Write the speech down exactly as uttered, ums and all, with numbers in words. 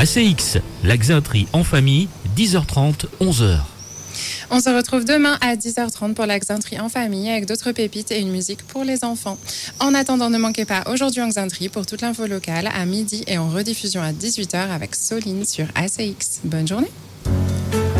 A C X, la Xainterie en famille, dix heures trente, onze heures. On se retrouve demain à dix heures trente pour la Xainterie en famille avec d'autres pépites et une musique pour les enfants. En attendant, ne manquez pas Aujourd'hui en Xainterie pour toute l'info locale à midi et en rediffusion à dix-huit heures avec Soline sur A C X. Bonne journée.